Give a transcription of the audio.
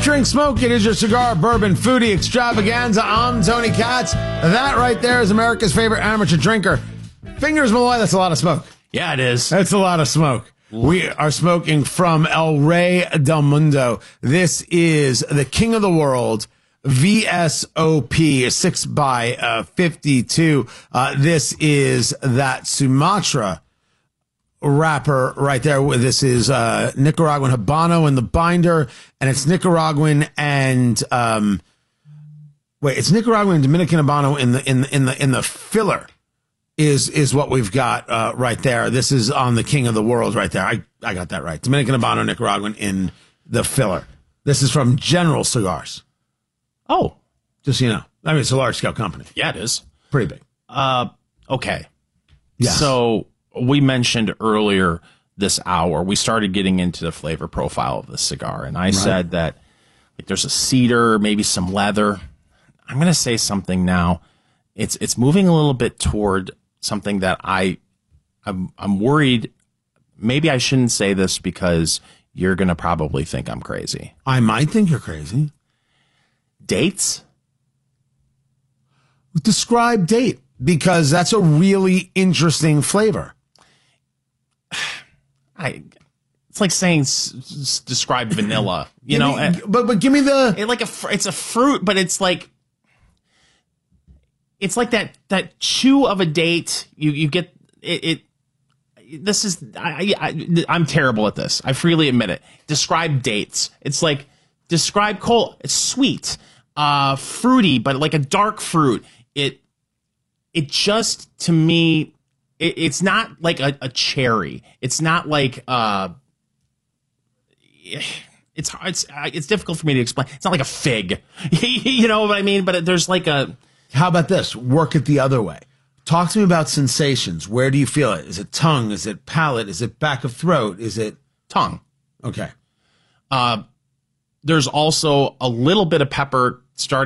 Drink Smoke. It is your cigar bourbon foodie extravaganza. I'm Tony Katz. That right there is America's favorite amateur drinker. Fingers Malloy, that's a lot of smoke. Yeah, it is. That's a lot of smoke. We are smoking from El Rey del Mundo. This is the King of the World VSOP 6x52. This is that Sumatra wrapper right there. This is Nicaraguan Habano in the binder, and it's Nicaraguan and it's Nicaraguan and Dominican Habano in the filler. Is what we've got right there. This is on the King of the World right there. I got that right. Dominican Habano, Nicaraguan in the filler. This is from General Cigars. Oh. Just so you know. I mean, it's a large-scale company. Yeah, it is. Pretty big. Okay. Yes. So we mentioned earlier this hour, we started getting into the flavor profile of the cigar, and I said that like there's a cedar, maybe some leather. I'm going to say something now. It's moving a little bit toward something that I'm worried. Maybe I shouldn't say this because you're going to probably think I'm crazy. I might think you're crazy. Dates? Describe date, because that's a really interesting flavor. It's like saying describe vanilla, you know. But give me the it's a fruit, but it's like that chew of a date. You get it. This is I'm terrible at this. I freely admit it. Describe dates. It's like describe cold. It's sweet, fruity, but like a dark fruit. It just, to me, it's not like a cherry. It's not like it's difficult for me to explain. It's not like a fig. You know what I mean? But there's like a. How about this? Work it the other way. Talk to me about sensations. Where do you feel it? Is it tongue? Is it palate? Is it back of throat? Is it tongue? Okay. There's also a little bit of pepper starting